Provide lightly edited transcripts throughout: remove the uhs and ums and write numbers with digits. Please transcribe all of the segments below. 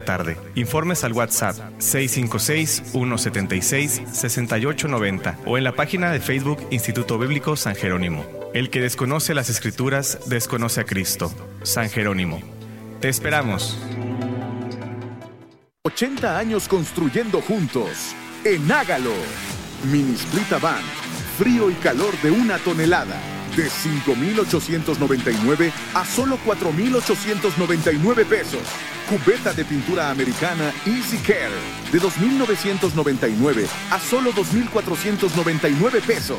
tarde. Informes al WhatsApp 656-176-6890 o en la página de Facebook Instituto Bíblico San Jerónimo. El que desconoce las Escrituras, desconoce a Cristo. San Jerónimo. Te esperamos. 80 años construyendo juntos. En Hágalo. Mini Split Van. Frío y calor de 1 tonelada. De 5,899 a solo 4,899 pesos. Cubeta de pintura americana Easy Care. De 2,999 a solo 2,499 pesos.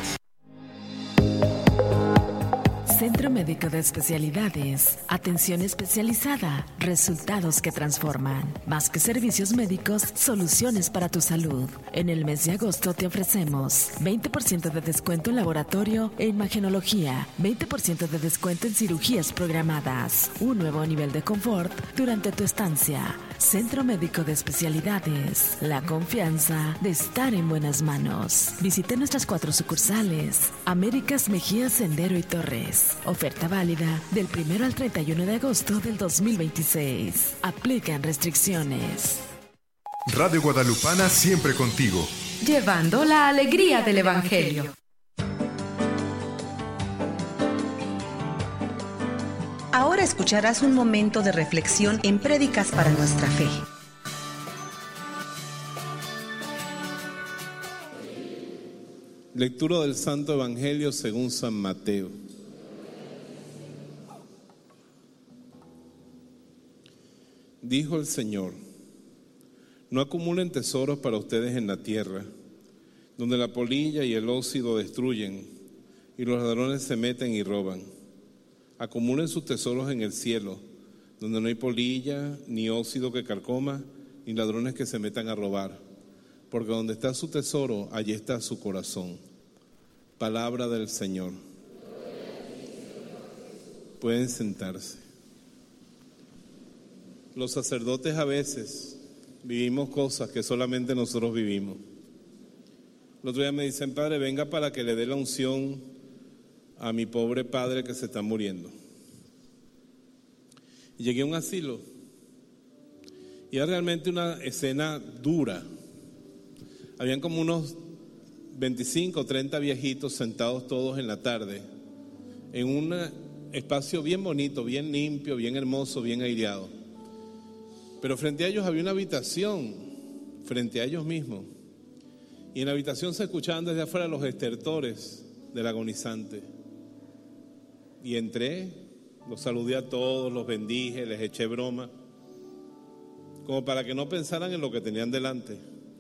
Centro Médico de Especialidades. Atención especializada. Resultados que transforman. Más que servicios médicos, soluciones para tu salud. En el mes de agosto te ofrecemos 20% de descuento en laboratorio e imagenología, 20% de descuento en cirugías programadas, un nuevo nivel de confort durante tu estancia. Centro Médico de Especialidades. La confianza de estar en buenas manos. Visite nuestras 4 sucursales. Américas, Mejía, Sendero y Torres. Oferta válida del 1 al 31 de agosto del 2026. Aplican restricciones. Radio Guadalupana siempre contigo. Llevando la alegría del Evangelio. Ahora escucharás un momento de reflexión en Prédicas para nuestra fe. Lectura del Santo Evangelio según San Mateo. Dijo el Señor: no acumulen tesoros para ustedes en la tierra, donde la polilla y el óxido destruyen, y los ladrones se meten y roban. Acumulen sus tesoros en el cielo, donde no hay polilla, ni óxido que carcoma, ni ladrones que se metan a robar. Porque donde está su tesoro, allí está su corazón. Palabra del Señor. Pueden sentarse. Los sacerdotes a veces vivimos cosas que solamente nosotros vivimos. El otro día me dicen: padre, venga para que le dé la unción a mi pobre padre que se está muriendo. Y llegué a un asilo y era realmente una escena dura. Habían como unos 25 o 30 viejitos sentados todos en la tarde en un espacio bien bonito, bien limpio, bien hermoso, bien aireado. Pero frente a ellos había una habitación, frente a ellos mismos, y en la habitación se escuchaban desde afuera los estertores del agonizante. Y entré, los saludé a todos, los bendije, les eché broma, como para que no pensaran en lo que tenían delante.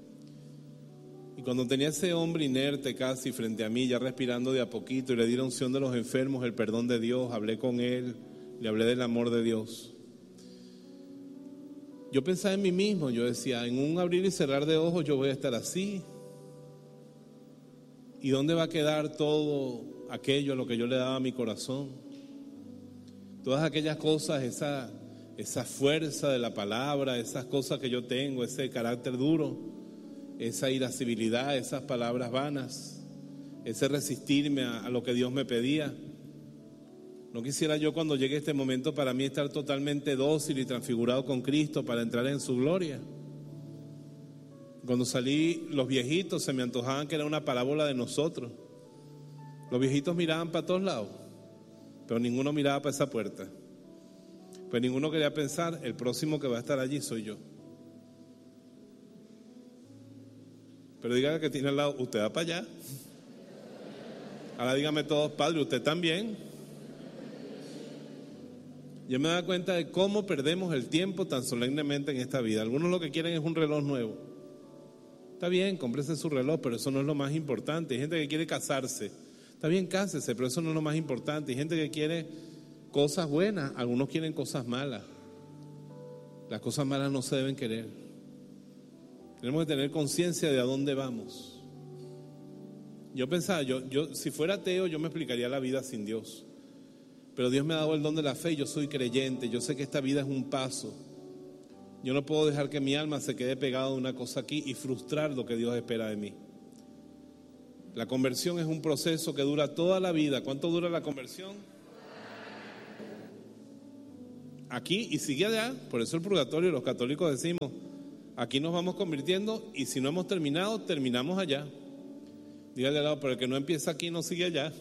Y cuando tenía ese hombre inerte casi frente a mí, ya respirando de a poquito, y le di la unción de los enfermos, el perdón de Dios, hablé con él, le hablé del amor de Dios. Yo pensaba en mí mismo, yo decía, en un abrir y cerrar de ojos yo voy a estar así. ¿Y dónde va a quedar todo aquello a lo que yo le daba a mi corazón? Todas aquellas cosas, esa fuerza de la palabra, esas cosas que yo tengo, ese carácter duro, esa irascibilidad, esas palabras vanas, ese resistirme a lo que Dios me pedía. No quisiera yo cuando llegue este momento para mí estar totalmente dócil y transfigurado con Cristo para entrar en su gloria. Cuando salí, los viejitos se me antojaban que era una parábola de nosotros. Los viejitos miraban para todos lados, pero ninguno miraba para esa puerta. Pues ninguno quería pensar, el próximo que va a estar allí soy yo. Pero dígale que tiene al lado, usted va para allá. Ahora dígame todos, padre, usted también. Yo me doy cuenta de cómo perdemos el tiempo tan solemnemente en esta vida. Algunos lo que quieren es un reloj nuevo. Está bien, cómprese su reloj, pero eso no es lo más importante. Hay gente que quiere casarse. Está bien, cásese, pero eso no es lo más importante. Hay gente que quiere cosas buenas, algunos quieren cosas malas. Las cosas malas no se deben querer. Tenemos que tener conciencia de a dónde vamos. Yo pensaba, yo si fuera ateo, yo me explicaría la vida sin Dios. Pero Dios me ha dado el don de la fe y yo soy creyente. Yo sé que esta vida es un paso. Yo no puedo dejar que mi alma se quede pegada a una cosa aquí y frustrar lo que Dios espera de mí. La conversión es un proceso que dura toda la vida. ¿Cuánto dura la conversión? aquí y sigue allá. Por eso el purgatorio, los católicos decimos, aquí nos vamos convirtiendo y si no hemos terminado, terminamos allá. Dígale al lado, pero el que no empieza aquí no sigue allá.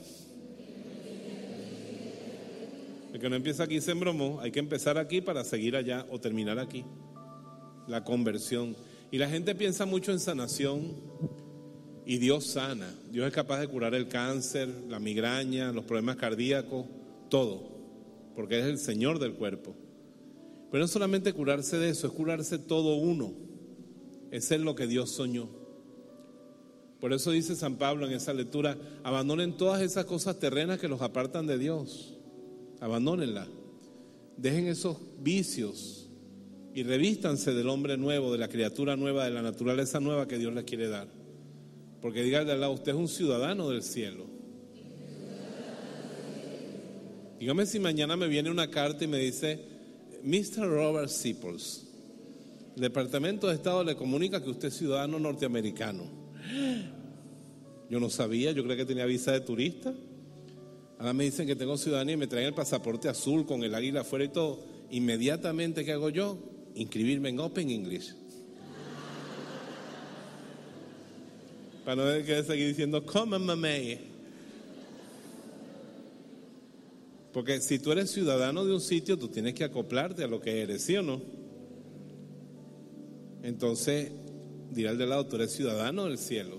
El que no empieza aquí se embromó. Hay que empezar aquí para seguir allá o terminar aquí. La conversión. Y la gente piensa mucho en sanación y Dios sana. Dios es capaz de curar el cáncer, la migraña, los problemas cardíacos, todo, porque es el Señor del cuerpo. Pero no solamente curarse de eso, es curarse todo uno. Es ser lo que Dios soñó. Por eso dice San Pablo en esa lectura, abandonen todas esas cosas terrenas que los apartan de Dios. Abandónenlas. Dejen esos vicios y revístanse del hombre nuevo, de la criatura nueva, de la naturaleza nueva que Dios les quiere dar. Porque dígale al lado, usted es un ciudadano del cielo. Dígame si mañana me viene una carta y me dice, Mr. Robert Sipples, el Departamento de Estado le comunica que usted es ciudadano norteamericano. Yo no sabía, yo creía que tenía visa de turista. Ahora me dicen que tengo ciudadanía y me traen el pasaporte azul con el águila afuera y todo. Inmediatamente, ¿qué hago yo? Inscribirme en Open English. Para no tener que seguir diciendo, come on, mamey. Porque si tú eres ciudadano de un sitio, tú tienes que acoplarte a lo que eres, ¿sí o no? Entonces, dirá al de lado, tú eres ciudadano del cielo.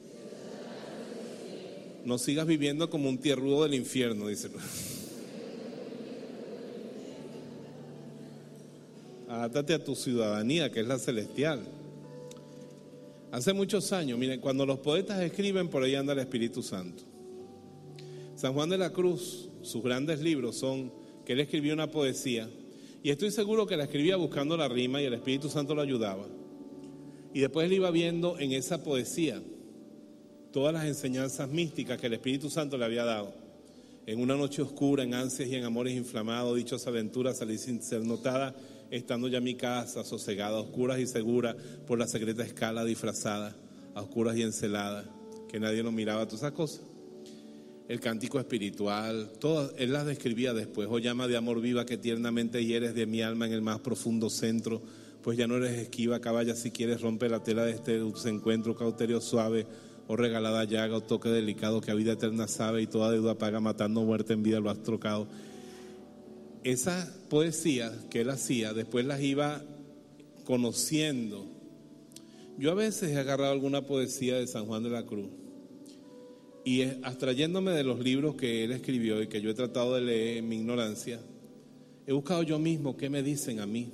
No sigas viviendo como un tierrudo del infierno, dice. Adáptate a tu ciudadanía, que es la celestial. Hace muchos años, miren, cuando los poetas escriben, por ahí anda el Espíritu Santo. San Juan de la Cruz, sus grandes libros son que él escribió una poesía, y estoy seguro que la escribía buscando la rima y el Espíritu Santo lo ayudaba. Y después él iba viendo en esa poesía todas las enseñanzas místicas que el Espíritu Santo le había dado. En una noche oscura, en ansias y en amores inflamados, dichos aventuras salí sin ser notada, estando ya mi casa sosegada, a oscuras y segura, por la secreta escala disfrazada, a oscuras y encelada, que nadie nos miraba, todas esas cosas. El cántico espiritual, todas, él las describía después. Oh llama de amor viva que tiernamente hieres de mi alma en el más profundo centro, pues ya no eres esquiva, caballa, si quieres rompe la tela de este dulce encuentro, cauterio suave, oh regalada llaga, oh toque delicado que a vida eterna sabe y toda deuda paga, matando muerte en vida lo has trocado. Esas poesías que él hacía, después las iba conociendo. Yo a veces he agarrado alguna poesía de San Juan de la Cruz y abstrayéndome de los libros que él escribió y que yo he tratado de leer en mi ignorancia, he buscado yo mismo qué me dicen a mí.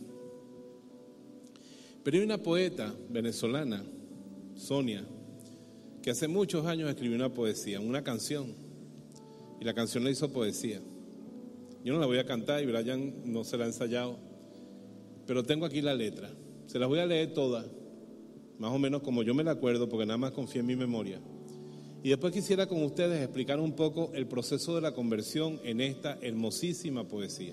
Pero hay una poeta venezolana, Sonia, que hace muchos años escribió una poesía, una canción, y la canción la hizo poesía. Yo no la voy a cantar y Brian no se la ha ensayado, pero tengo aquí la letra. Se las voy a leer todas, más o menos como yo me la acuerdo, porque nada más confío en mi memoria. Y después quisiera con ustedes explicar un poco el proceso de la conversión en esta hermosísima poesía.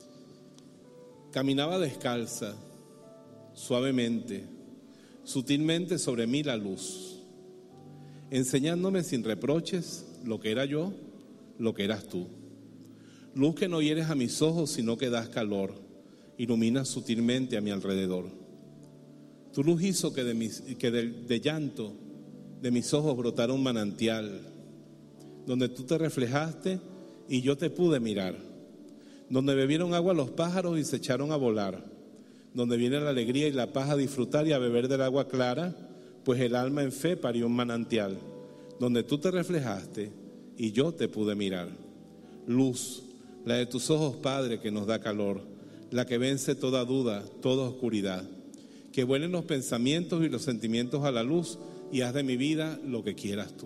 Caminaba descalza, suavemente, sutilmente sobre mí la luz, enseñándome sin reproches lo que era yo, lo que eras tú. Luz que no hieres a mis ojos, sino que das calor, iluminas sutilmente a mi alrededor. Tu luz hizo que de llanto de mis ojos brotara un manantial, donde tú te reflejaste y yo te pude mirar, donde bebieron agua los pájaros y se echaron a volar, donde viene la alegría y la paz a disfrutar y a beber del agua clara, pues el alma en fe parió un manantial, donde tú te reflejaste y yo te pude mirar. Luz, la de tus ojos, Padre, que nos da calor, la que vence toda duda, toda oscuridad, que vuelen los pensamientos y los sentimientos a la luz y haz de mi vida lo que quieras tú.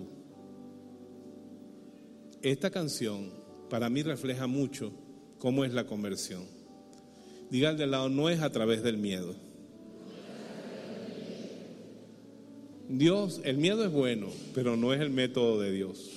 Esta canción para mí refleja mucho cómo es la conversión. Diga al de lado, no es a través del miedo. Dios, el miedo es bueno, pero no es el método de Dios.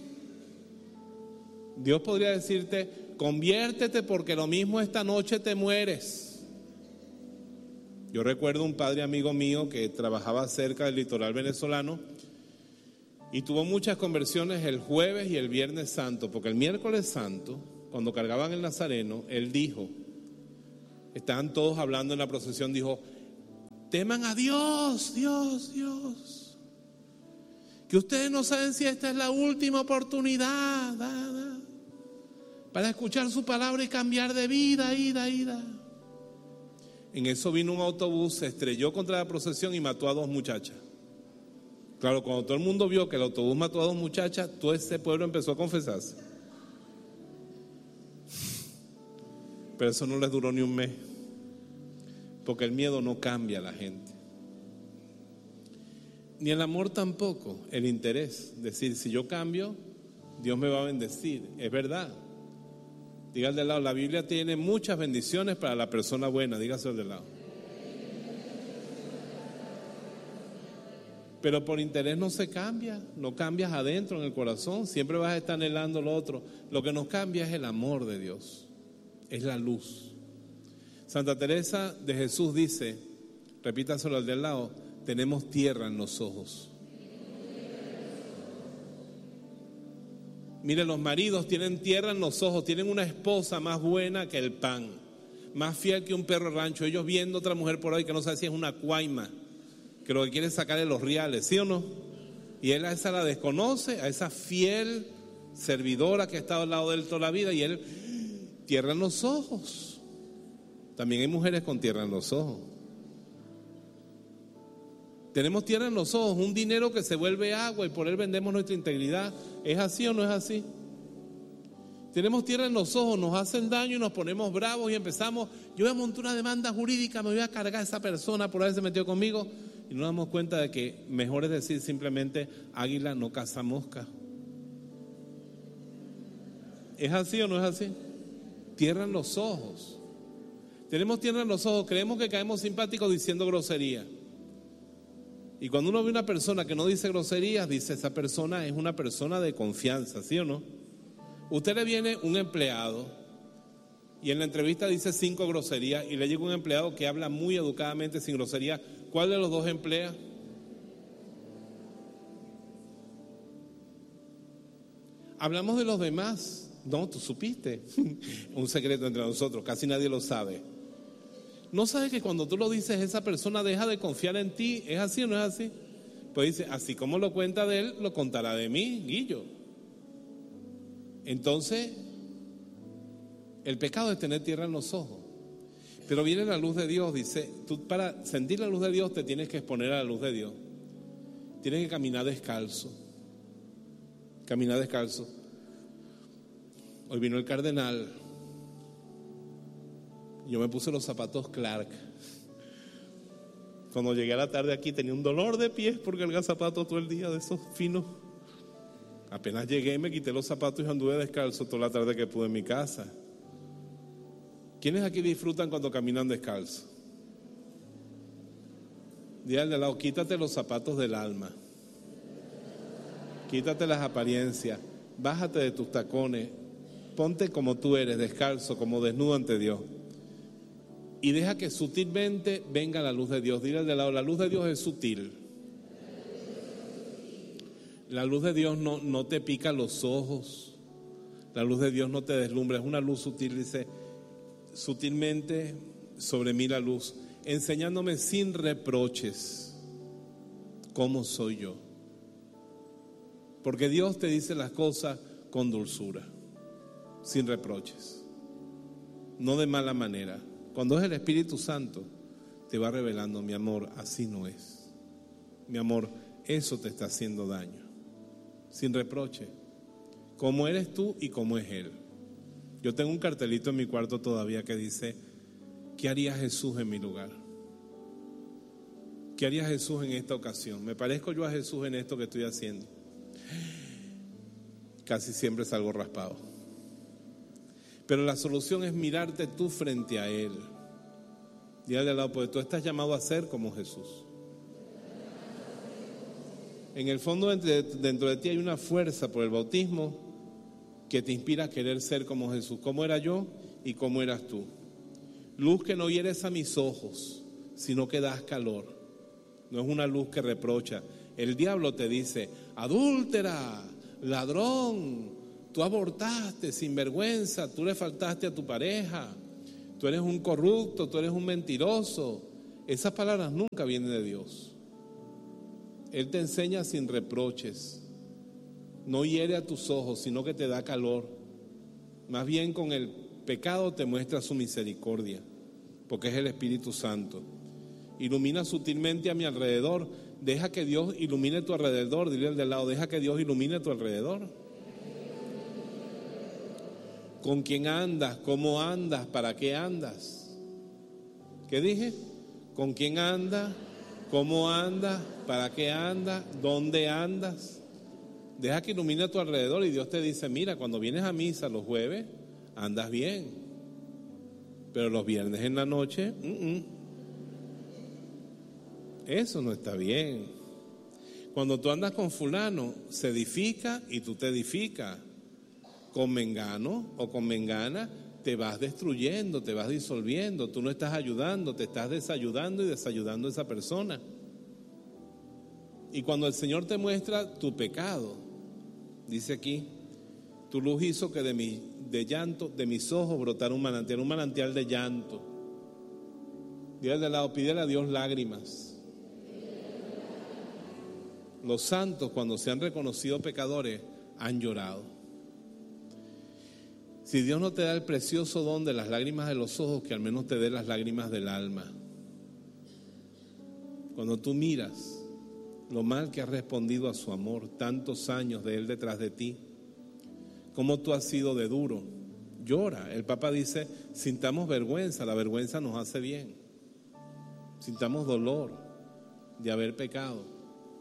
Dios podría decirte, conviértete porque lo mismo esta noche te mueres. Yo recuerdo un padre amigo mío que trabajaba cerca del litoral venezolano y tuvo muchas conversiones el jueves y el viernes santo, porque el miércoles santo, cuando cargaban el nazareno, él dijo, Estaban todos hablando en la procesión, dijo: teman a Dios, Dios, Dios. Que ustedes no saben si esta es la última oportunidad para escuchar su palabra y cambiar de vida, ida. En eso vino un autobús, se estrelló contra la procesión y mató a 2 muchachas. Claro, cuando todo el mundo vio que el autobús mató a 2 muchachas, todo ese pueblo empezó a confesarse. Pero eso no les duró ni un mes, porque el miedo no cambia a la gente. Ni el amor tampoco, el interés. Decir, si yo cambio, Dios me va a bendecir. Es verdad. Diga al de lado, la Biblia tiene muchas bendiciones para la persona buena. Dígase al de lado. Pero por interés no se cambia, no cambias adentro en el corazón, siempre vas a estar anhelando lo otro. Lo que nos cambia es el amor de Dios, es la luz. Santa Teresa de Jesús dice, repítaselo al del lado: tenemos tierra en los ojos. Mire, los maridos tienen tierra en los ojos, tienen una esposa más buena que el pan, más fiel que un perro rancho. Ellos viendo otra mujer por ahí que no sabe si es una cuaima, que lo que quiere es sacarle los reales, ¿sí o no? Y él a esa la desconoce, a esa fiel servidora que ha estado al lado de él toda la vida, y él, tierra en los ojos. También hay mujeres con tierra en los ojos. Tenemos tierra en los ojos, un dinero que se vuelve agua y por él vendemos nuestra integridad. ¿Es así o no es así? Tenemos tierra en los ojos, nos hacen daño y nos ponemos bravos y empezamos: yo voy a montar una demanda jurídica, me voy a cargar a esa persona por haberse metido conmigo. Y nos damos cuenta de que mejor es decir simplemente: águila no caza mosca. ¿Es así o no es así? Tierra en los ojos. Tenemos tierra en los ojos, creemos que caemos simpáticos diciendo grosería. Y cuando uno ve una persona que no dice groserías, dice: esa persona es una persona de confianza, ¿sí o no? Usted le viene un empleado y en la entrevista dice 5 groserías, y le llega un empleado que habla muy educadamente sin grosería. ¿Cuál de los dos emplea? Hablamos de los demás. No, tú supiste. Un secreto entre nosotros, casi nadie lo sabe. ¿No sabes que cuando tú lo dices, esa persona deja de confiar en ti? ¿Es así o no es así? Pues dice: así como lo cuenta de él, lo contará de mí, Guillo. Entonces, el pecado es tener tierra en los ojos. Pero viene la luz de Dios, dice, tú para sentir la luz de Dios te tienes que exponer a la luz de Dios. Tienes que caminar descalzo. Caminar descalzo. Hoy vino el cardenal. Yo me puse los zapatos Clark. Cuando llegué a la tarde aquí tenía un dolor de pies porque el zapato todo el día de esos finos. Apenas llegué me quité los zapatos y anduve descalzo toda la tarde que pude en mi casa. ¿Quiénes aquí disfrutan cuando caminan descalzo? Dígale al de lado: quítate los zapatos del alma. Quítate las apariencias. Bájate de tus tacones. Ponte como tú eres, descalzo, como desnudo ante Dios. Y deja que sutilmente venga la luz de Dios. Dile al de lado: la luz de Dios es sutil. La luz de Dios no te pica los ojos. La luz de Dios no te deslumbra. Es una luz sutil. Dice: sutilmente sobre mí la luz, enseñándome sin reproches cómo soy yo. Porque Dios te dice las cosas con dulzura, sin reproches, no de mala manera. Cuando es el Espíritu Santo, te va revelando: mi amor, así no es. Mi amor, eso te está haciendo daño. Sin reproche, como eres tú y como es Él. Yo tengo un cartelito en mi cuarto todavía que dice: ¿qué haría Jesús en mi lugar? ¿Qué haría Jesús en esta ocasión? ¿Me parezco yo a Jesús en esto que estoy haciendo? Casi siempre salgo raspado. Pero la solución es mirarte tú frente a Él. Dígale al lado: porque tú estás llamado a ser como Jesús. En el fondo dentro de ti hay una fuerza por el bautismo que te inspira a querer ser como Jesús. ¿Cómo era yo y cómo eras tú? Luz que no hieres a mis ojos, sino que das calor. No es una luz que reprocha. El diablo te dice: adúltera, ladrón, tú abortaste, sinvergüenza, tú le faltaste a tu pareja, tú eres un corrupto, tú eres un mentiroso. Esas palabras nunca vienen de Dios. Él te enseña sin reproches. No hiere a tus ojos, sino que te da calor. Más bien con el pecado te muestra su misericordia, porque es el Espíritu Santo. Ilumina sutilmente a mi alrededor. Deja que Dios ilumine tu alrededor. Dile al de al lado, deja que Dios ilumine tu alrededor. ¿Con quién andas? ¿Cómo andas? ¿Para qué andas? ¿Qué dije? ¿Con quién andas? ¿Cómo andas? ¿Para qué andas? ¿Dónde andas? Deja que ilumine a tu alrededor y Dios te dice, mira, cuando vienes a misa los jueves, andas bien. Pero los viernes en la noche, eso no está bien. Cuando tú andas con fulano, se edifica y tú te edificas. Con mengano o con mengana te vas destruyendo, te vas disolviendo. Tú no estás ayudando, te estás desayudando y desayudando a esa persona. Y cuando el Señor te muestra tu pecado, dice aquí, tu luz hizo que de mis ojos brotara un manantial de llanto. Dile de lado, pídele a Dios lágrimas. Los santos, cuando se han reconocido pecadores, han llorado. Si Dios no te da el precioso don de las lágrimas de los ojos, que al menos te dé las lágrimas del alma. Cuando tú miras lo mal que has respondido a su amor, tantos años de Él detrás de ti, cómo tú has sido de duro, llora. El Papa dice, sintamos vergüenza, la vergüenza nos hace bien. Sintamos dolor de haber pecado.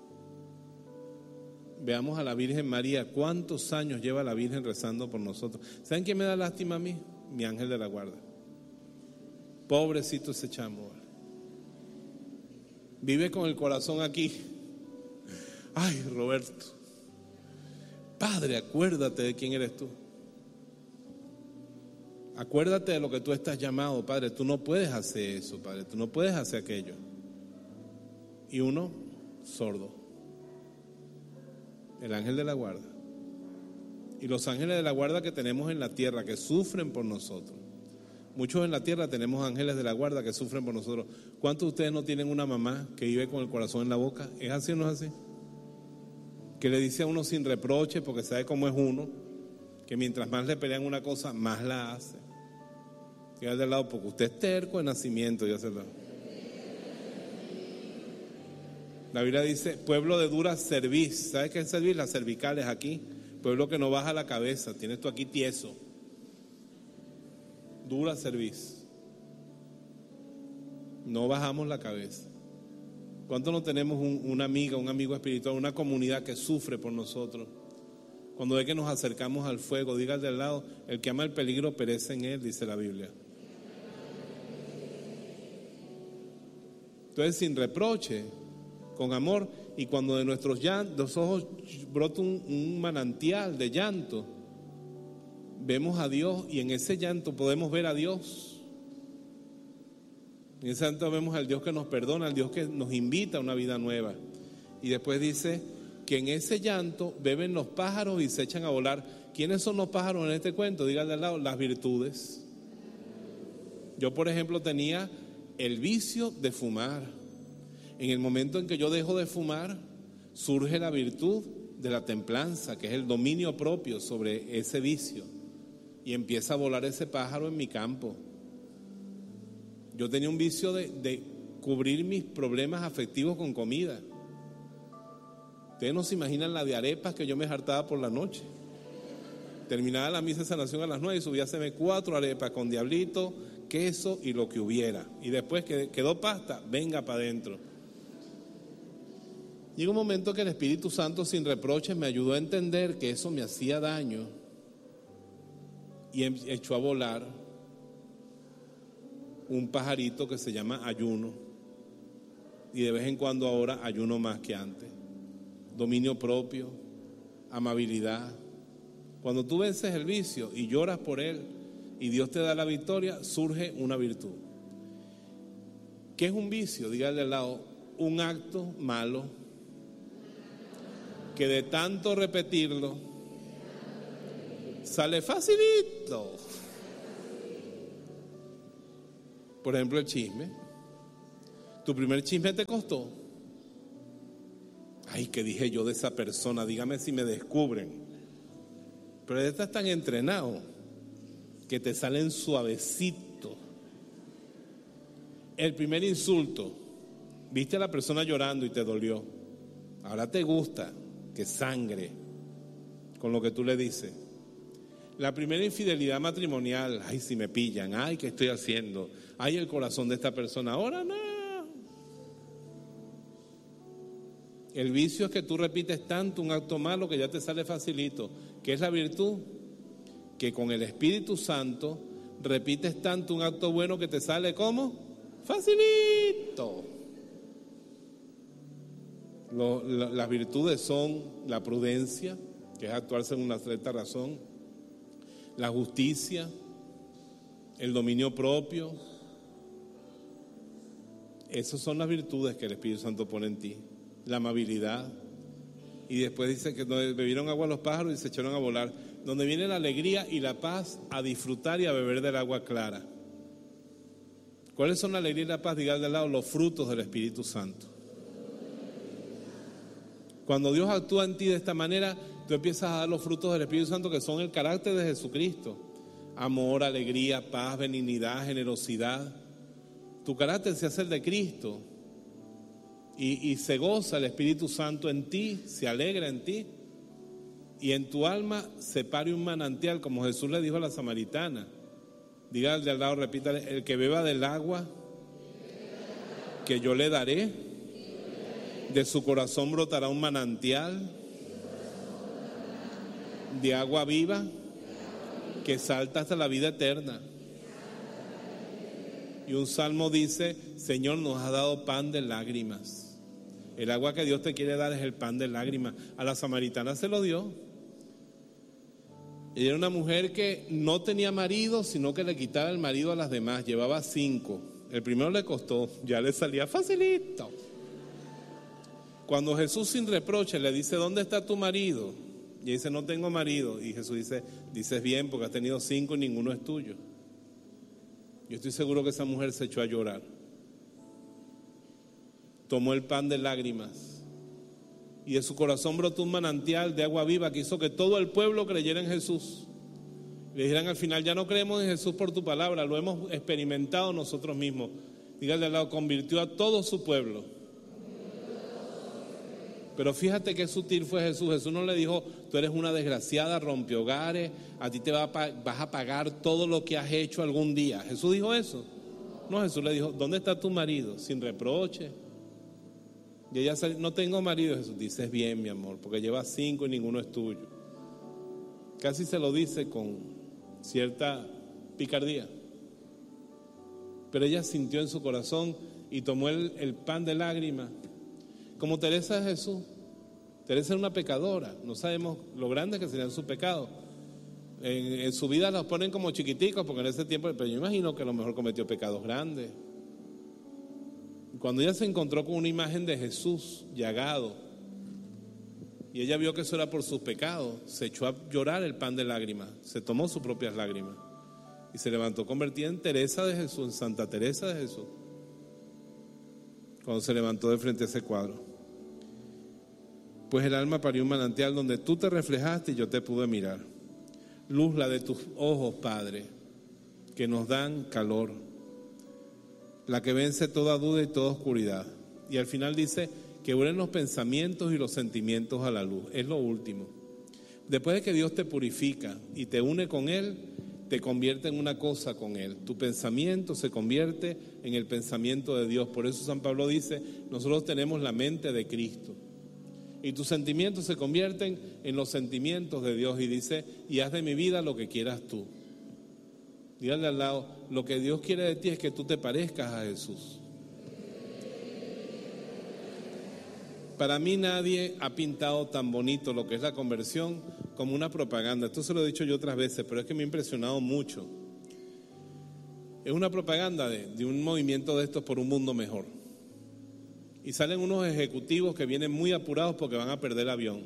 Veamos a la Virgen María, cuántos años lleva la Virgen rezando por nosotros. ¿Saben quién me da lástima a mí? Mi ángel de la guarda. Pobrecito ese chamo. Vive con el corazón aquí. Ay, Roberto, Padre, acuérdate de quién eres tú. Acuérdate de lo que tú estás llamado, Padre. Tú no puedes hacer eso, Padre. Tú no puedes hacer aquello. Y uno, sordo. El ángel de la guarda. Y los ángeles de la guarda que tenemos en la tierra, que sufren por nosotros. Muchos en la tierra tenemos ángeles de la guarda que sufren por nosotros. ¿Cuántos de ustedes no tienen una mamá que vive con el corazón en la boca? ¿Es así o no es así? Que le dice a uno sin reproche, porque sabe cómo es uno, que mientras más le pelean una cosa, más la hace. Y al de lado, porque usted es terco de nacimiento, ya se lo... La Biblia dice, pueblo de dura cerviz. ¿Sabes qué es cerviz? Las cervicales aquí. Pueblo que no baja la cabeza. Tienes tú aquí tieso. Dura cerviz. No bajamos la cabeza. ¿Cuánto no tenemos una amiga, un amigo espiritual, una comunidad que sufre por nosotros? Cuando ve que nos acercamos al fuego, diga al de al lado, el que ama el peligro perece en él, dice la Biblia. Entonces, sin reproche, con amor, y cuando de nuestros ojos brota un manantial de llanto, vemos a Dios y en ese llanto podemos ver a Dios. En ese llanto vemos al Dios que nos perdona, al Dios que nos invita a una vida nueva. Y después dice que en ese llanto beben los pájaros y se echan a volar. ¿Quiénes son los pájaros en este cuento? Díganle al lado, las virtudes. Yo, por ejemplo, tenía el vicio de fumar. En el momento en que yo dejo de fumar, surge la virtud de la templanza, que es el dominio propio sobre ese vicio. Y empieza a volar ese pájaro en mi campo. Yo tenía un vicio de cubrir mis problemas afectivos con comida. Ustedes no se imaginan la de arepas que yo me hartaba por la noche. Terminaba la misa de sanación a las 9 y subía a hacerme 4 arepas con diablito, queso y lo que hubiera. Y después que quedó pasta, venga para adentro. Llegó un momento que el Espíritu Santo sin reproches me ayudó a entender que eso me hacía daño y echó a volar un pajarito que se llama ayuno, y de vez en cuando ahora ayuno más que antes. Dominio propio, amabilidad. Cuando tú vences el vicio y lloras por él y Dios te da la victoria, surge una virtud. ¿Qué es un vicio? Dígale al lado, un acto malo que de tanto repetirlo sale facilito. Por ejemplo, el chisme. Tu primer chisme te costó. Ay, ¿qué dije yo de esa persona? Dígame si me descubren. Pero ya estás tan entrenado que te salen suavecito. El primer insulto, viste a la persona llorando y te dolió. Ahora te gusta que sangre con lo que tú le dices. La primera infidelidad matrimonial, ay, si me pillan, ay, ¿qué estoy haciendo? Ay, el corazón de esta persona, ahora no. El vicio es que tú repites tanto un acto malo que ya te sale facilito. ¿Qué es la virtud? Que con el Espíritu Santo repites tanto un acto bueno que te sale ¿cómo? Facilito. Las virtudes son la prudencia, que es actuar según una cierta razón, la justicia, el dominio propio. Esas son las virtudes que el Espíritu Santo pone en ti. La amabilidad. Y después dice que donde bebieron agua los pájaros y se echaron a volar. Donde viene la alegría y la paz a disfrutar y a beber del agua clara. ¿Cuáles son la alegría y la paz? Diga de lado los frutos del Espíritu Santo. Cuando Dios actúa en ti de esta manera, tú empiezas a dar los frutos del Espíritu Santo que son el carácter de Jesucristo. Amor, alegría, paz, benignidad, generosidad. Tu carácter se hace el de Cristo. Y se goza el Espíritu Santo en ti, se alegra en ti. Y en tu alma se pare un manantial, como Jesús le dijo a la samaritana. Diga al de al lado, repítale, el que beba del agua que yo le daré, de su corazón brotará un manantial de agua viva que salta hasta la vida eterna. Y un salmo dice, Señor, nos ha dado pan de lágrimas. El agua que Dios te quiere dar es el pan de lágrimas. A la samaritana se lo dio. Ella era una mujer que no tenía marido, sino que le quitaba el marido a las demás. Llevaba 5. El primero le costó, ya le salía facilito. Cuando Jesús sin reproche le dice, ¿dónde está tu marido? Y ella dice, no tengo marido. Y Jesús dice, dices bien porque has tenido 5 y ninguno es tuyo. Yo estoy seguro que esa mujer se echó a llorar. Tomó el pan de lágrimas y de su corazón brotó un manantial de agua viva que hizo que todo el pueblo creyera en Jesús. Le dijeran al final, ya no creemos en Jesús por tu palabra, lo hemos experimentado nosotros mismos. Dígale al lado, convirtió a todo su pueblo. Pero fíjate qué sutil fue Jesús. Jesús no le dijo, tú eres una desgraciada, rompehogares, a ti te vas a pagar todo lo que has hecho algún día. ¿Jesús dijo eso? No, Jesús le dijo, ¿dónde está tu marido? Sin reproche. Y ella salió, no tengo marido. Jesús dice, es bien, mi amor, porque llevas 5 y ninguno es tuyo. Casi se lo dice con cierta picardía. Pero ella sintió en su corazón y tomó el pan de lágrimas. Como Teresa de Jesús. Teresa era una pecadora. No sabemos lo grande que serían sus pecados. En su vida los ponen como chiquiticos, porque en ese tiempo, pero yo imagino que a lo mejor cometió pecados grandes. Cuando ella se encontró con una imagen de Jesús llagado y ella vio que eso era por sus pecados, se echó a llorar el pan de lágrimas, se tomó sus propias lágrimas y se levantó convertida en Teresa de Jesús, en Santa Teresa de Jesús, cuando se levantó de frente a ese cuadro. Pues el alma parió un manantial donde tú te reflejaste y yo te pude mirar. Luz la de tus ojos, Padre, que nos dan calor, la que vence toda duda y toda oscuridad. Y al final dice que unen los pensamientos y los sentimientos a la luz. Es lo último. Después de que Dios te purifica y te une con Él, te convierte en una cosa con Él. Tu pensamiento se convierte en el pensamiento de Dios. Por eso San Pablo dice, nosotros tenemos la mente de Cristo. Y tus sentimientos se convierten en los sentimientos de Dios. Y dice, y haz de mi vida lo que quieras tú. Dígale al lado, lo que Dios quiere de ti es que tú te parezcas a Jesús. Para mí nadie ha pintado tan bonito lo que es la conversión como una propaganda. Esto se lo he dicho yo otras veces, pero es que me ha impresionado mucho. Es una propaganda de un movimiento de estos por un mundo mejor. Y salen unos ejecutivos que vienen muy apurados porque van a perder el avión.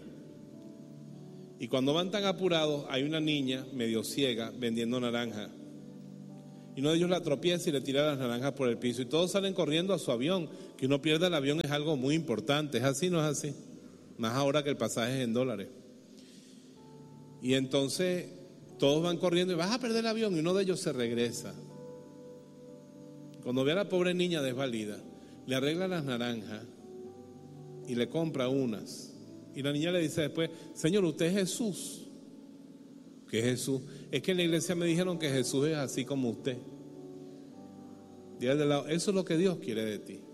Y cuando van tan apurados, hay una niña medio ciega vendiendo naranja. Y uno de ellos la tropieza y le tira las naranjas por el piso. Y todos salen corriendo a su avión. Que uno pierda el avión es algo muy importante. ¿Es así? ¿No es así? Más ahora que el pasaje es en dólares. Y entonces todos van corriendo y vas a perder el avión. Y uno de ellos se regresa. Cuando ve a la pobre niña desvalida, le arregla las naranjas y le compra unas. Y la niña le dice después: Señor, ¿usted es Jesús? ¿Qué es Jesús? Es que en la iglesia me dijeron que Jesús es así como usted. Dígale de lado, eso es lo que Dios quiere de ti.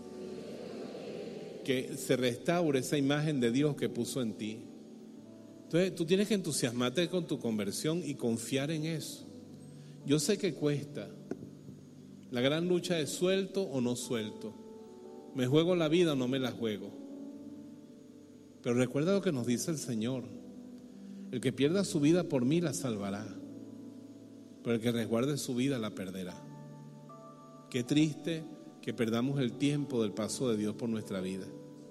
Que se restaure esa imagen de Dios que puso en ti. Entonces tú tienes que entusiasmarte con tu conversión y confiar en eso. Yo sé que cuesta. La gran lucha es: suelto o no suelto. ¿Me juego la vida o no me la juego? Pero recuerda lo que nos dice el Señor: el que pierda su vida por mí la salvará, pero el que resguarde su vida la perderá. Qué triste que perdamos el tiempo del paso de Dios por nuestra vida.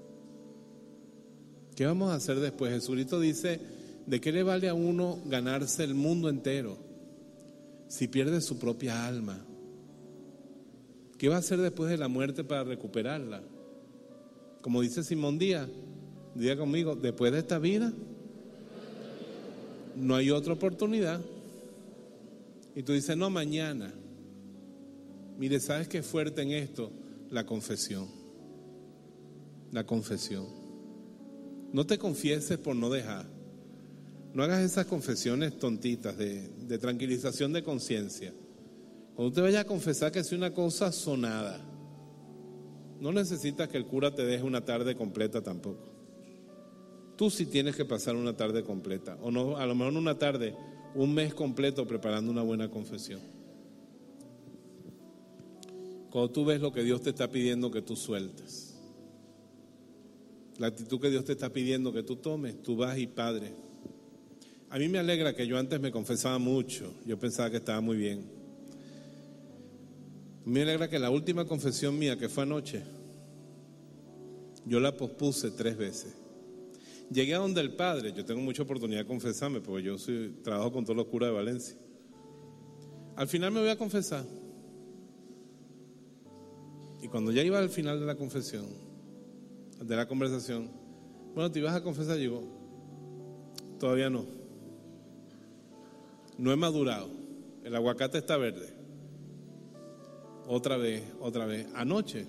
¿Qué vamos a hacer después? Jesucristo dice: ¿de qué le vale a uno ganarse el mundo entero si pierde su propia alma? ¿Qué va a hacer después de la muerte para recuperarla? Como dice Simón Díaz, diga conmigo: después de esta vida no hay otra oportunidad. Y tú dices: no, mañana. Mire, ¿sabes qué fuerte en esto? La confesión. La confesión. No te confieses por no dejar. No hagas esas confesiones tontitas de tranquilización de conciencia. Cuando te vayas a confesar que es una cosa sonada, no necesitas que el cura te deje una tarde completa tampoco. Tú sí tienes que pasar una tarde completa, o no, a lo mejor no una tarde, un mes completo preparando una buena confesión. Cuando tú ves lo que Dios te está pidiendo que tú sueltes, la actitud que Dios te está pidiendo que tú tomes, tú vas y Padre. A mí me alegra que yo antes me confesaba mucho, yo pensaba que estaba muy bien. Me alegra que la última confesión mía, que fue anoche, yo la pospuse 3 veces. Llegué a donde el Padre, yo tengo mucha oportunidad de confesarme, porque yo trabajo con todos los curas de Valencia. Al final me voy a confesar. Y cuando ya iba al final de la confesión, de la conversación, bueno, ¿te ibas a confesar? Yo digo: todavía no. No he madurado. El aguacate está verde. Otra vez. Anoche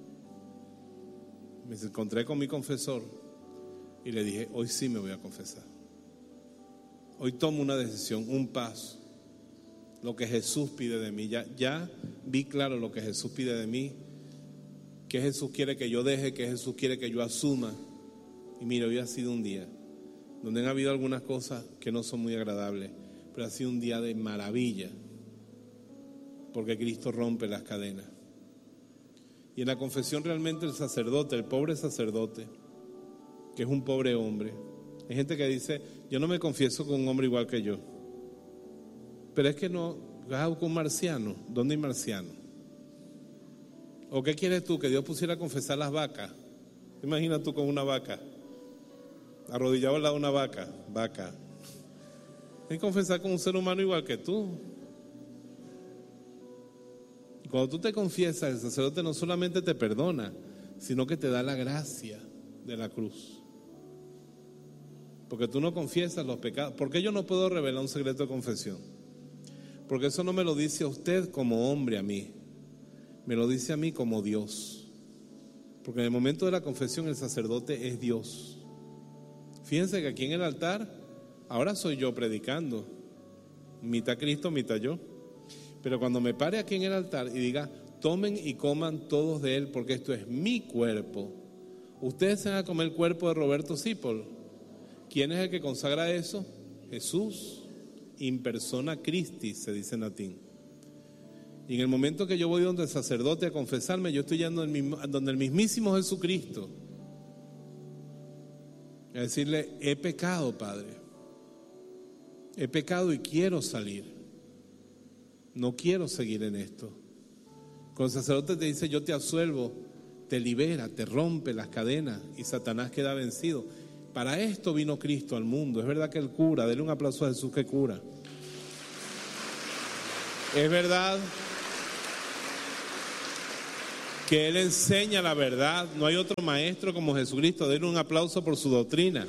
me encontré con mi confesor y le dije: hoy sí me voy a confesar. Hoy tomo una decisión, un paso. Lo que Jesús pide de mí. Ya vi claro lo que Jesús pide de mí. Que Jesús quiere que yo deje, que Jesús quiere que yo asuma. Y mira, hoy ha sido un día donde han habido algunas cosas que no son muy agradables, pero ha sido un día de maravilla. Porque Cristo rompe las cadenas. Y en la confesión realmente el sacerdote, el pobre sacerdote, que es un pobre hombre. Hay gente que dice: yo no me confieso con un hombre igual que yo. Pero es que no, vas con un marciano. ¿Dónde hay marciano? ¿O qué quieres tú? Que Dios pusiera a confesar las vacas. ¿Te imaginas tú con una vaca? Arrodillado al lado de una vaca. Hay que confesar con un ser humano igual que tú. Cuando tú te confiesas, el sacerdote no solamente te perdona, sino que te da la gracia de la cruz. Porque tú no confiesas los pecados. ¿Por qué yo no puedo revelar un secreto de confesión? Porque eso no me lo dice a usted como hombre a mí, me lo dice a mí como Dios. Porque en el momento de la confesión el sacerdote es Dios. Fíjense que aquí en el altar, ahora soy yo predicando, mitad Cristo, mitad yo. Pero cuando me pare aquí en el altar y diga: tomen y coman todos de él, porque esto es mi cuerpo. Ustedes se van a comer el cuerpo de Roberto Cipol. ¿Quién es el que consagra eso? Jesús, in persona Christi, se dice en latín. Y en el momento que yo voy donde el sacerdote a confesarme, yo estoy yendo donde el mismísimo Jesucristo, a decirle: he pecado, Padre. He pecado y quiero salir. No quiero seguir en esto. Cuando el sacerdote te dice: yo te absuelvo, te libera, te rompe las cadenas y Satanás queda vencido. Para esto vino Cristo al mundo. Es verdad que Él cura. Denle un aplauso a Jesús que cura. Es verdad que Él enseña la verdad. No hay otro maestro como Jesucristo. Denle un aplauso por su doctrina.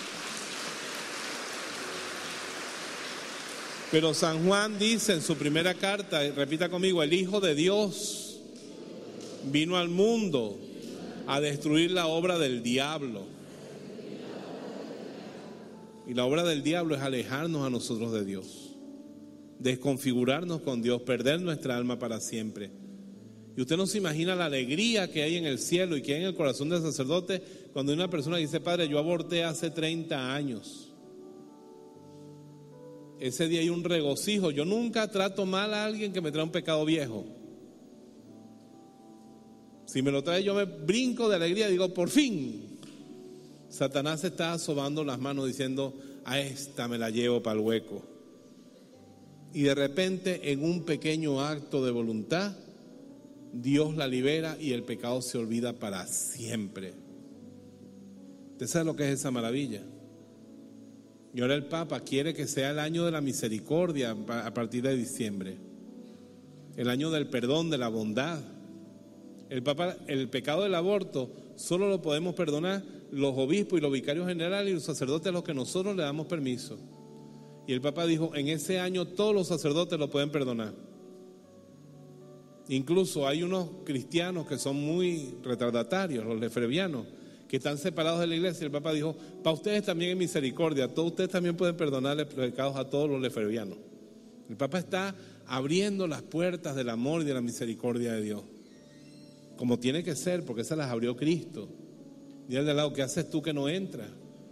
Pero San Juan dice en su primera carta, repita conmigo, el Hijo de Dios vino al mundo a destruir la obra del diablo. Y la obra del diablo es alejarnos a nosotros de Dios, desconfigurarnos con Dios, perder nuestra alma para siempre. Y usted no se imagina la alegría que hay en el cielo y que hay en el corazón del sacerdote cuando una persona dice: Padre, yo aborté hace 30 años. Ese día hay un regocijo. Yo nunca trato mal a alguien que me trae un pecado viejo. Si me lo trae, yo me brinco de alegría, digo: por fin. Satanás se está sobando las manos diciendo: a esta me la llevo para el hueco. Y de repente, en un pequeño acto de voluntad, Dios la libera y el pecado se olvida para siempre. ¿Usted sabe lo que es esa maravilla? Y ahora el Papa quiere que sea el año de la misericordia a partir de diciembre. El año del perdón, de la bondad. El Papa, el pecado del aborto solo lo podemos perdonar los obispos y los vicarios generales y los sacerdotes a los que nosotros le damos permiso. Y el Papa dijo: en ese año todos los sacerdotes lo pueden perdonar. Incluso hay unos cristianos que son muy retardatarios, los lefebvrianos, que están separados de la iglesia. El Papa dijo: para ustedes también es misericordia, todos ustedes también pueden perdonarle pecados a todos los lefebvrianos. El Papa está abriendo las puertas del amor y de la misericordia de Dios, como tiene que ser, porque esas las abrió Cristo. Dile al de al lado: ¿qué haces tú que no entras?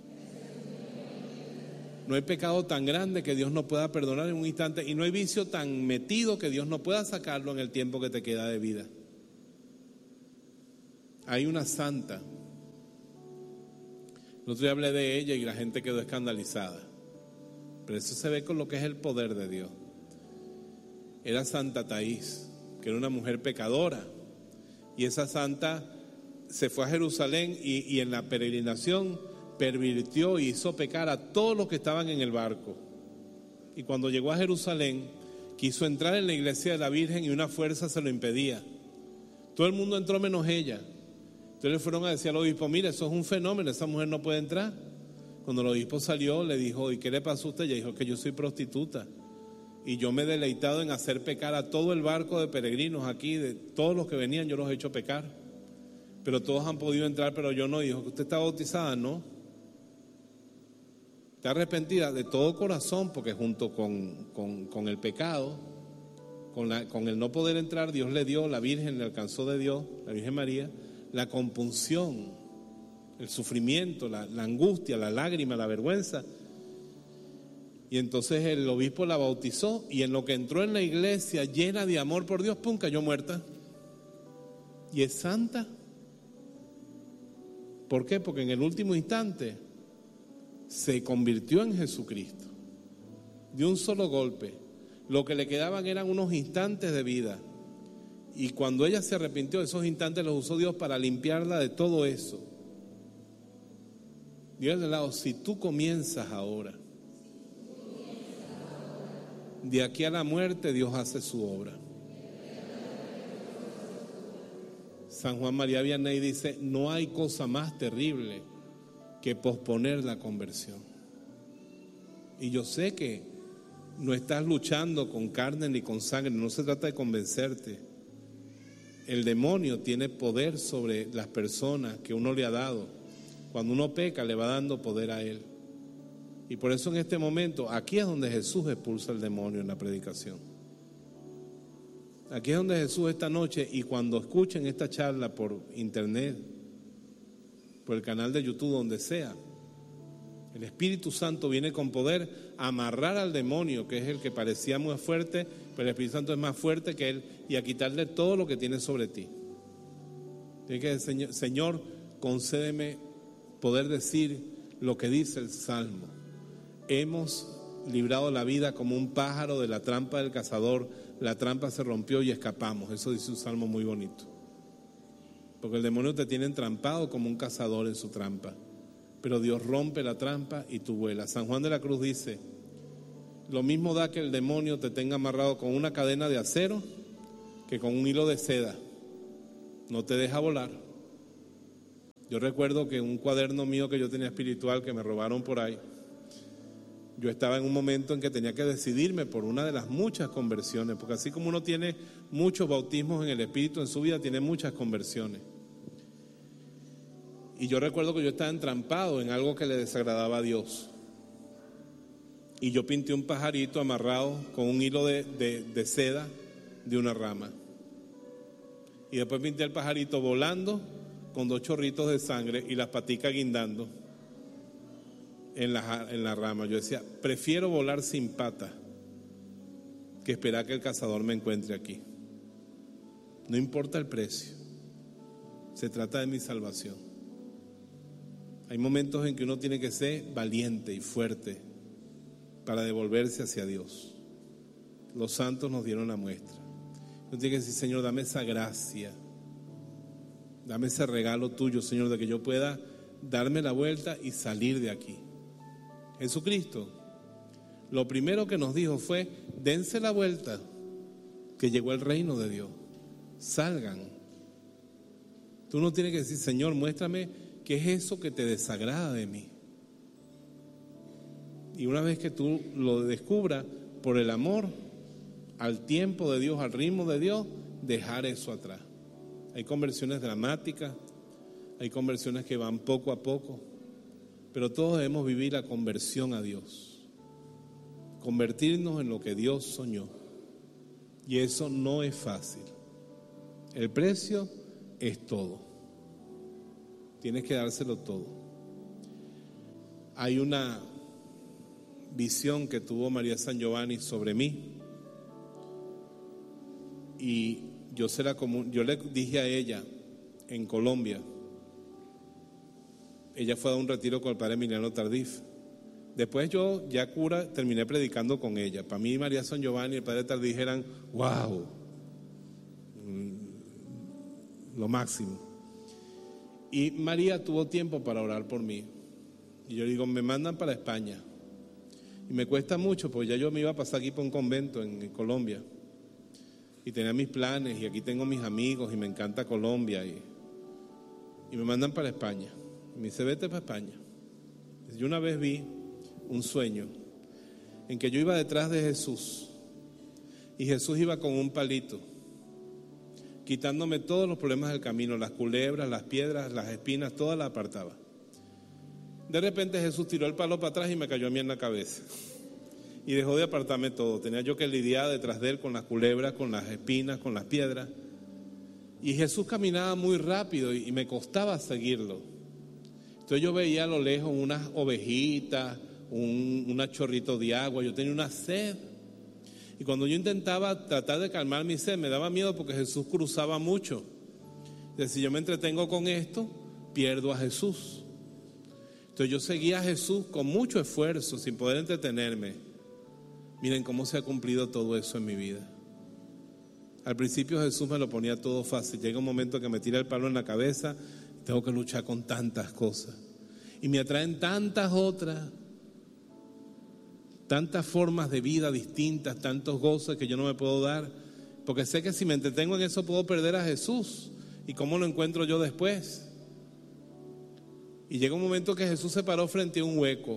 No hay pecado tan grande que Dios no pueda perdonar en un instante, y no hay vicio tan metido que Dios no pueda sacarlo en el tiempo que te queda de vida. Hay una santa. El otro día hablé de ella y la gente quedó escandalizada, pero eso se ve con lo que es el poder de Dios. Era Santa Taís, que era una mujer pecadora, y esa santa se fue a Jerusalén y en la peregrinación pervirtió y hizo pecar a todos los que estaban en el barco. Y cuando llegó a Jerusalén, quiso entrar en la iglesia de la Virgen y una fuerza se lo impedía. Todo el mundo entró menos ella. Entonces le fueron a decir al obispo: mire, eso es un fenómeno, esa mujer no puede entrar. Cuando el obispo salió, le dijo: ¿y qué le pasó a usted? Ella dijo: que yo soy prostituta y yo me he deleitado en hacer pecar a todo el barco de peregrinos aquí, de todos los que venían yo los he hecho pecar, pero todos han podido entrar, pero yo no. Dijo: ¿que usted está bautizada? No. Está arrepentida de todo corazón, porque junto con el pecado, con el no poder entrar, Dios le dio, la Virgen le alcanzó de Dios, la Virgen María, la compunción, el sufrimiento, la angustia, la lágrima, la vergüenza. Y entonces el obispo la bautizó, y en lo que entró en la iglesia llena de amor por Dios, ¡pum!, cayó muerta. Y es santa. ¿Por qué? Porque en el último instante se convirtió en Jesucristo. De un solo golpe. Lo que le quedaban eran unos instantes de vida. Y cuando ella se arrepintió, esos instantes los usó Dios para limpiarla de todo eso. Dios de lado: si tú comienzas ahora, de aquí a la muerte Dios hace su obra. San Juan María Vianney dice: no hay cosa más terrible que posponer la conversión. Y yo sé que no estás luchando con carne ni con sangre, no se trata de convencerte. El demonio tiene poder sobre las personas que uno le ha dado. Cuando uno peca, le va dando poder a él. Y por eso en este momento, aquí es donde Jesús expulsa al demonio en la predicación. Aquí es donde Jesús esta noche, y cuando escuchen esta charla por internet, por el canal de YouTube, donde sea, el Espíritu Santo viene con poder a amarrar al demonio, que es el que parecía muy fuerte, pero el Espíritu Santo es más fuerte que él, y a quitarle todo lo que tiene sobre ti. Tiene que decir: Señor, concédeme poder decir lo que dice el Salmo: hemos librado la vida como un pájaro de la trampa del cazador, la trampa se rompió y escapamos. Eso dice un salmo muy bonito. Porque el demonio te tiene entrampado como un cazador en su trampa, pero Dios rompe la trampa y tú vuelas. San Juan de la Cruz dice Lo mismo da que el demonio te tenga amarrado con una cadena de acero que con un hilo de seda. No te deja volar. Yo recuerdo que un cuaderno mío que yo tenía espiritual, que me robaron por ahí, yo estaba en un momento en que tenía que decidirme por una de las muchas conversiones, porque así como uno tiene muchos bautismos en el Espíritu en su vida, tiene muchas conversiones. Y yo recuerdo que yo estaba entrampado en algo que le desagradaba a Dios. Y yo pinté un pajarito amarrado con un hilo de seda de una rama. Y después pinté el pajarito volando con 2 chorritos de sangre y las paticas guindando en la rama. Yo decía, prefiero volar sin patas que esperar que el cazador me encuentre aquí. No importa el precio, se trata de mi salvación. Hay momentos en que uno tiene que ser valiente y fuerte para devolverse hacia Dios. Los santos nos dieron la muestra. Uno tiene que decir, Señor, dame esa gracia, dame ese regalo tuyo, Señor, de que yo pueda darme la vuelta y salir de aquí. Jesucristo, lo primero que nos dijo fue, dense la vuelta, que llegó el reino de Dios. Salgan. Tú no tienes que decir, Señor, muéstrame qué es eso que te desagrada de mí. Y una vez que tú lo descubras, por el amor al tiempo de Dios, al ritmo de Dios, dejar eso atrás. Hay conversiones dramáticas, hay conversiones que van poco a poco, pero todos debemos vivir la conversión a Dios, convertirnos en lo que Dios soñó. Y eso no es fácil. El precio es todo. Tienes que dárselo todo. Hay una visión que tuvo María San Giovanni sobre mí, y yo le dije a ella en Colombia. Ella fue a un retiro con el padre Emiliano Tardif. Después yo, ya cura, terminé predicando con ella. Para mí María San Giovanni y el padre Tardif eran wow, lo máximo. Y María tuvo tiempo para orar por mí. Y yo digo, me mandan para España. Y me cuesta mucho, porque ya yo me iba a pasar aquí por un convento en Colombia. Y tenía mis planes, y aquí tengo mis amigos, y me encanta Colombia. Y me mandan para España. Y me dice, vete para España. Yo una vez vi un sueño en que yo iba detrás de Jesús. Y Jesús iba con un palito, quitándome todos los problemas del camino, las culebras, las piedras, las espinas, todas las apartaba. De repente Jesús tiró el palo para atrás y me cayó a mí en la cabeza. Y dejó de apartarme todo. Tenía yo que lidiar detrás de él con las culebras, con las espinas, con las piedras. Y Jesús caminaba muy rápido y me costaba seguirlo. Entonces yo veía a lo lejos unas ovejitas, un chorrito de agua. Yo tenía una sed. Y cuando yo intentaba tratar de calmar mi sed, me daba miedo porque Jesús cruzaba mucho. Entonces, si yo me entretengo con esto, pierdo a Jesús. Entonces yo seguía a Jesús con mucho esfuerzo, sin poder entretenerme. Miren cómo se ha cumplido todo eso en mi vida. Al principio Jesús me lo ponía todo fácil. Llega un momento que me tira el palo en la cabeza, tengo que luchar con tantas cosas. Y me atraen tantas otras, tantas formas de vida distintas, tantos gozos que yo no me puedo dar, porque sé que si me entretengo en eso puedo perder a Jesús. ¿Y cómo lo encuentro yo después? Y llega un momento que Jesús se paró frente a un hueco.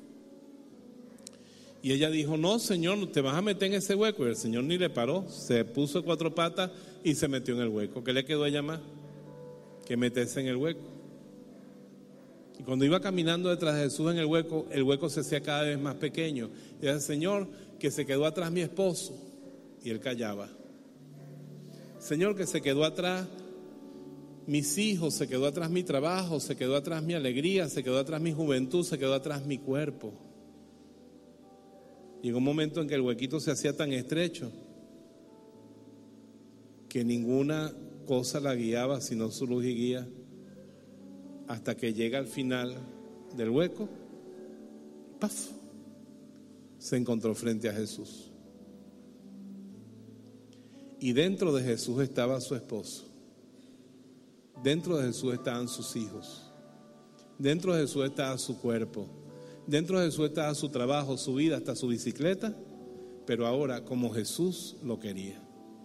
Y ella dijo, no, Señor, te vas a meter en ese hueco. Y el Señor ni le paró, se puso 4 patas y se metió en el hueco. ¿Qué le quedó a ella más? Que meterse en el hueco. Y cuando iba caminando detrás de Jesús en el hueco se hacía cada vez más pequeño. Y decía, Señor, que se quedó atrás mi esposo. Y él callaba. Señor, que se quedó atrás mis hijos, se quedó atrás mi trabajo, se quedó atrás mi alegría, se quedó atrás mi juventud, se quedó atrás mi cuerpo. Llegó un momento en que el huequito se hacía tan estrecho que ninguna cosa la guiaba sino su luz y guía, hasta que llega al final del hueco, ¡paf!, se encontró frente a Jesús. Y dentro de Jesús estaba su esposo. Dentro de Jesús estaban sus hijos. Dentro de Jesús estaba su cuerpo. Dentro de Jesús estaba su trabajo, su vida, hasta su bicicleta, pero ahora como Jesús lo quería.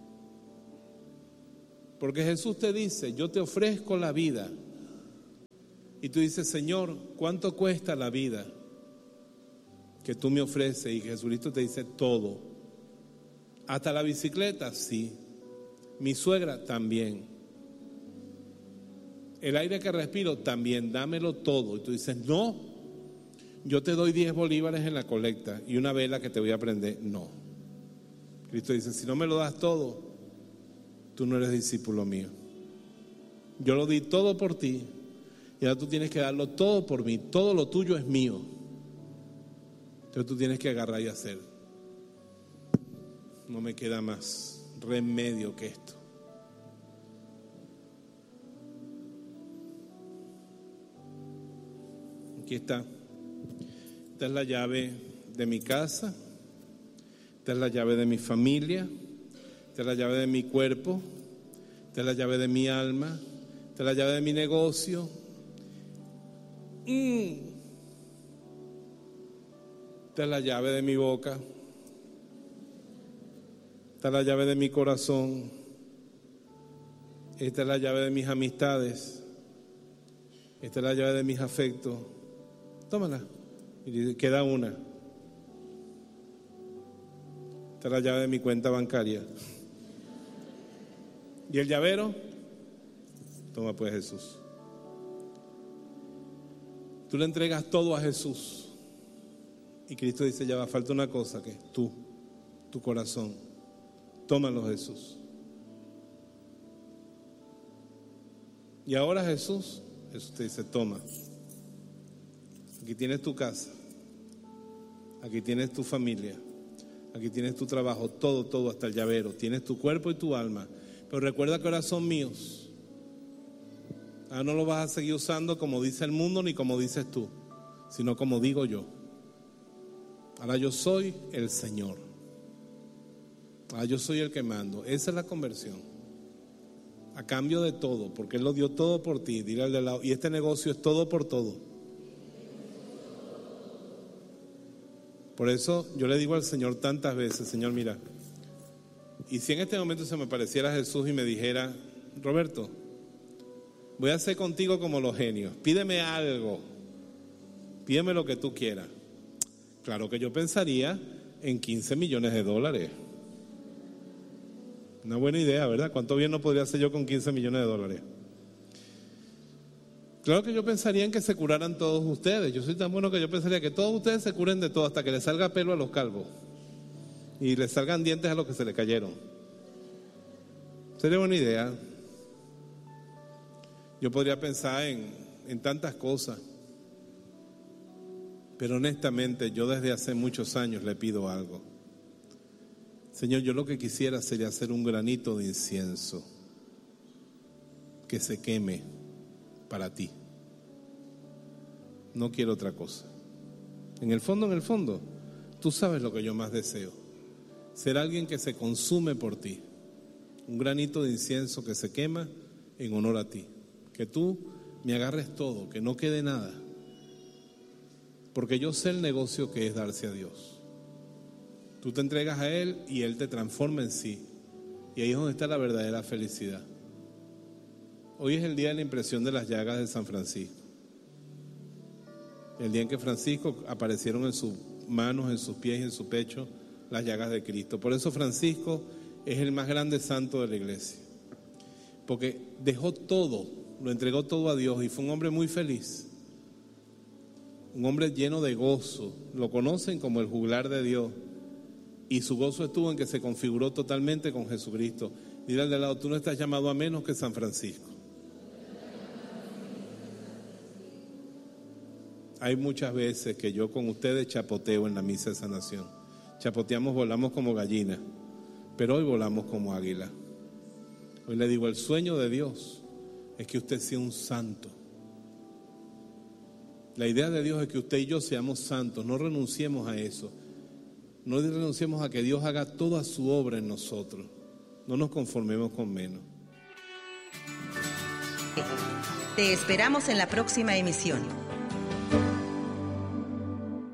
Porque Jesús te dice, yo te ofrezco la vida. Y tú dices, Señor, ¿cuánto cuesta la vida que tú me ofreces? Y Jesucristo te dice, todo. Hasta la bicicleta, sí. Mi suegra, también. El aire que respiro, también. Dámelo todo. Y tú dices, no, yo te doy 10 bolívares en la colecta y una vela que te voy a prender. No. Cristo dice, si no me lo das todo, tú no eres discípulo mío. Yo lo di todo por ti y ahora tú tienes que darlo todo por mí. Todo lo tuyo es mío. Entonces tú tienes que agarrar y hacer. No me queda más remedio que esto. Aquí está. Esta es la llave de mi casa. Esta es la llave de mi familia. Esta es la llave de mi cuerpo. Esta es la llave de mi alma. Esta es la llave de mi negocio. Esta es la llave de mi boca. Esta es la llave de mi corazón. Esta es la llave de mis amistades. Esta es la llave de mis afectos. Tómala. Y queda una. Esta es la llave de mi cuenta bancaria. ¿Y el llavero? Toma pues Jesús. Tú le entregas todo a Jesús. Y Cristo dice, ya va, falta una cosa, que es tú, tu corazón. Tómalo Jesús. Y ahora Jesús te dice, toma. Aquí tienes tu casa. Aquí tienes tu familia. Aquí tienes tu trabajo, todo, hasta el llavero. Tienes tu cuerpo y tu alma. Pero recuerda que ahora son míos. Ahora no lo vas a seguir usando como dice el mundo ni como dices tú, sino como digo yo. Ahora yo soy el Señor. Ahora yo soy el que mando. Esa es la conversión. A cambio de todo, porque Él lo dio todo por ti. Dile al de lado, y este negocio es todo por todo. Por eso yo le digo al Señor tantas veces, Señor, mira, y si en este momento se me pareciera Jesús y me dijera, Roberto, voy a hacer contigo como los genios, pídeme algo, pídeme lo que tú quieras. Claro que yo pensaría en $15 millones. Una buena idea, ¿verdad? ¿Cuánto bien no podría hacer yo con $15 millones? Claro que yo pensaría en que se curaran todos ustedes. Yo soy tan bueno que yo pensaría que todos ustedes se curen de todo, hasta que les salga pelo a los calvos y les salgan dientes a los que se le cayeron. Sería buena idea. Yo podría pensar en tantas cosas, pero honestamente yo desde hace muchos años le pido algo. Señor, yo lo que quisiera sería hacer un granito de incienso que se queme para ti. No quiero otra cosa. En el fondo, tú sabes lo que yo más deseo. Ser alguien que se consume por ti. Un granito de incienso que se quema en honor a ti. Que tú me agarres todo, que no quede nada. Porque yo sé el negocio que es darse a Dios. Tú te entregas a Él y Él te transforma en sí. Y ahí es donde está la verdadera felicidad. Hoy es el día de la impresión de las llagas de San Francisco. El día en que Francisco aparecieron en sus manos, en sus pies y en su pecho las llagas de Cristo. Por eso Francisco es el más grande santo de la iglesia. Porque dejó todo, lo entregó todo a Dios y fue un hombre muy feliz. Un hombre lleno de gozo. Lo conocen como el juglar de Dios. Y su gozo estuvo en que se configuró totalmente con Jesucristo. Dile al de lado, tú no estás llamado a menos que San Francisco. Hay muchas veces que yo con ustedes chapoteo en la misa de sanación. Chapoteamos, volamos como gallina, pero hoy volamos como águila. Hoy le digo, el sueño de Dios es que usted sea un santo. La idea de Dios es que usted y yo seamos santos, no renunciemos a eso. No renunciemos a que Dios haga toda su obra en nosotros. No nos conformemos con menos. Te esperamos en la próxima emisión.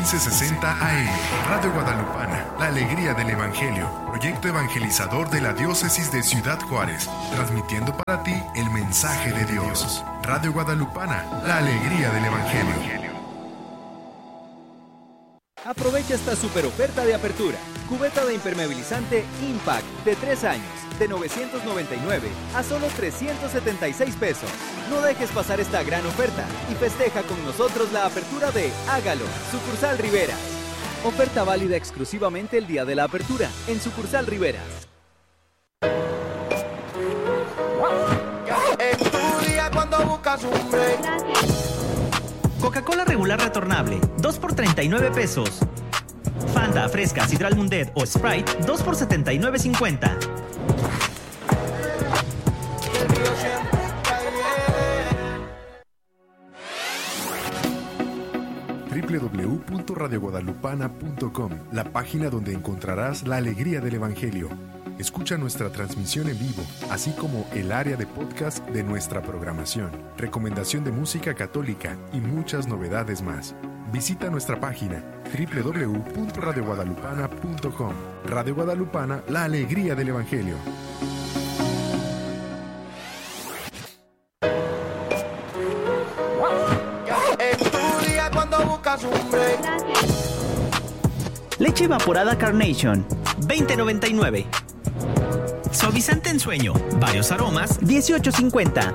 1560 AM. Radio Guadalupana, la alegría del Evangelio. Proyecto evangelizador de la Diócesis de Ciudad Juárez. Transmitiendo para ti el mensaje de Dios. Radio Guadalupana, la alegría del Evangelio. Aprovecha esta super oferta de apertura. Cubeta de impermeabilizante Impact de 3 años, de 999 a solo 376 pesos. No dejes pasar esta gran oferta y festeja con nosotros la apertura de Hágalo, Sucursal Riveras. Oferta válida exclusivamente el día de la apertura en Sucursal Riveras. Estudia cuando buscas un break. Coca-Cola regular retornable, 2 por 39 pesos. Fanta, Fresca, Sidral Mundet o Sprite, 2 por 79.50. www.radioguadalupana.com, la página donde encontrarás la alegría del Evangelio. Escucha nuestra transmisión en vivo, así como el área de podcast de nuestra programación, recomendación de música católica y muchas novedades más. Visita nuestra página www.radioguadalupana.com. Radio Guadalupana, la alegría del Evangelio. Estudia cuando buscas un break. Leche evaporada Carnation, 20.99. Suavizante en sueño, varios aromas, 18.50.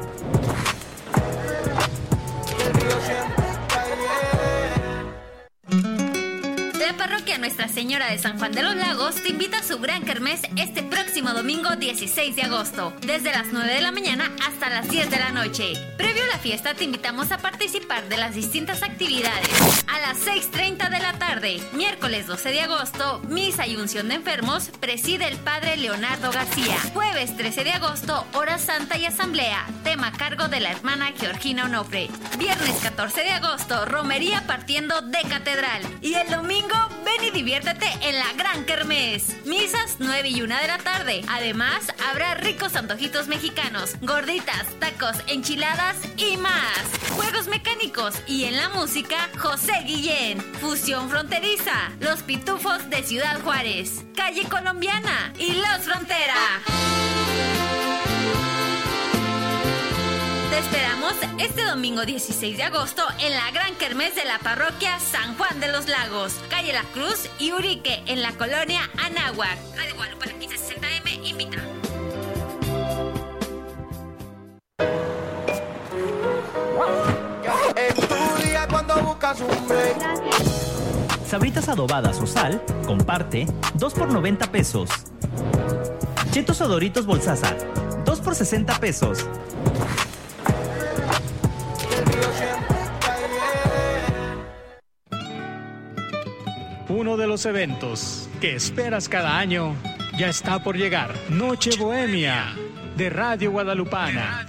La parroquia Nuestra Señora de San Juan de los Lagos te invita a su gran kermés este próximo domingo 16 de agosto, desde las 9 de la mañana hasta las 10 de la noche. Previo a la fiesta te invitamos a participar de las distintas actividades. A las 6:30 de la tarde, miércoles 12 de agosto, misa y unción de enfermos, preside el padre Leonardo García. Jueves 13 de agosto, hora santa y asamblea, tema a cargo de la hermana Georgina Onofre. Viernes 14 de agosto, romería partiendo de catedral. Y el domingo, ven y diviértete en la gran kermés. Misas 9 y 1 de la tarde. Además, habrá ricos antojitos mexicanos, gorditas, tacos, enchiladas y más. Juegos mecánicos y en la música, José Guillén. Fusión fronteriza, Los Pitufos de Ciudad Juárez, Calle Colombiana y Los Frontera. Te esperamos este domingo 16 de agosto en la gran kermés de la parroquia San Juan de los Lagos, calle La Cruz y Urique, en la colonia Anáhuac. Radio Guadalupana 1560M invita. Estudia cuando buscas un break. Sabritas adobadas o sal, comparte, 2 por 90 pesos. Chetos o Doritos Bolsaza, 2 por 60 pesos. Uno de los eventos que esperas cada año ya está por llegar. Noche Bohemia de Radio Guadalupana.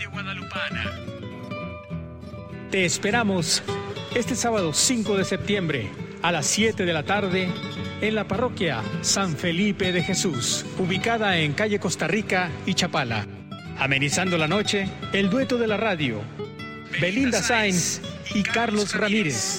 Te esperamos este sábado 5 de septiembre a las 7 de la tarde en la parroquia San Felipe de Jesús, ubicada en calle Costa Rica y Chapala. Amenizando la noche, el dueto de la radio, Belinda Sainz y Carlos Ramírez.